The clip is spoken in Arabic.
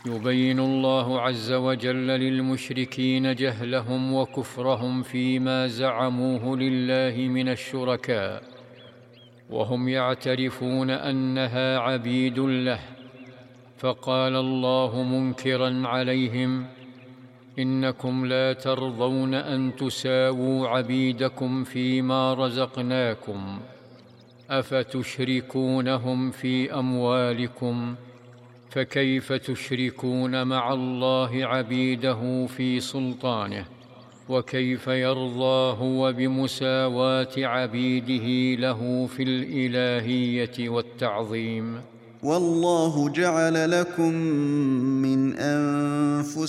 يبين الله عز وجل للمشركين جهلهم وكفرهم فيما زعموه لله من الشركاء، وهم يعترفون أنها عبيد له. فقال الله منكرا عليهم: إنكم لا ترضون أن تساووا عبيدكم فيما رزقناكم، أفتشركونهم في أموالكم، فكيف تشركون مع الله عبيده في سلطانه، وكيف يرضى هو بمساواة عبيده له في الإلهية والتعظيم؟ والله جعل لكم من أنفسكم